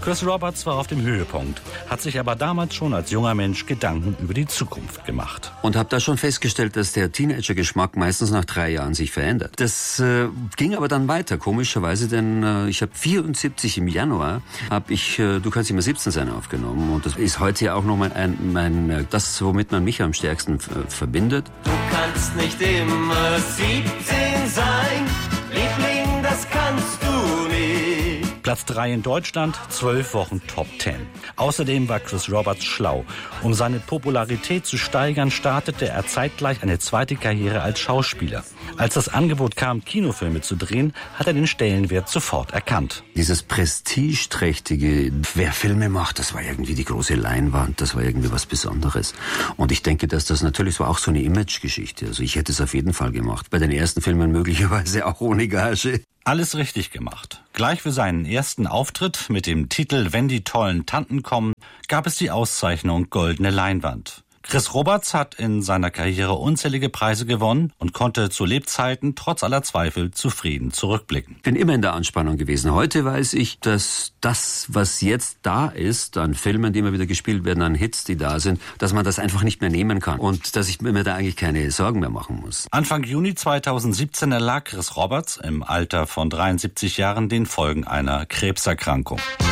Chris Roberts war auf dem Höhepunkt, hat sich aber damals schon als junger Mensch Gedanken über die Zukunft gemacht. Und habe da schon festgestellt, dass der Teenager-Geschmack meistens nach 3 Jahren sich verändert. Das ging aber dann weiter, komischerweise, denn ich habe 74 im Januar, habe ich Du kannst immer 17 sein aufgenommen. Und das ist heute ja auch noch das, womit man mich am stärksten verbindet. Du kannst nicht immer 17 sein, Liebling, das kannst du nicht. Platz 3 in Deutschland, 12 Wochen Top 10. Außerdem war Chris Roberts schlau. Um seine Popularität zu steigern, startete er zeitgleich eine zweite Karriere als Schauspieler. Als das Angebot kam, Kinofilme zu drehen, hat er den Stellenwert sofort erkannt. Dieses prestigeträchtige, wer Filme macht, das war irgendwie die große Leinwand, das war irgendwie was Besonderes. Und ich denke, dass das natürlich war auch so eine Imagegeschichte. Also ich hätte es auf jeden Fall gemacht. Bei den ersten Filmen möglicherweise auch ohne Gage. Alles richtig gemacht. Gleich für seinen ersten Auftritt mit dem Titel »Wenn die tollen Tanten kommen« gab es die Auszeichnung Goldene Leinwand. Chris Roberts hat in seiner Karriere unzählige Preise gewonnen und konnte zu Lebzeiten trotz aller Zweifel zufrieden zurückblicken. Ich bin immer in der Anspannung gewesen. Heute weiß ich, dass das, was jetzt da ist, an Filmen, die immer wieder gespielt werden, an Hits, die da sind, dass man das einfach nicht mehr nehmen kann und dass ich mir da eigentlich keine Sorgen mehr machen muss. Anfang Juni 2017 erlag Chris Roberts im Alter von 73 Jahren den Folgen einer Krebserkrankung.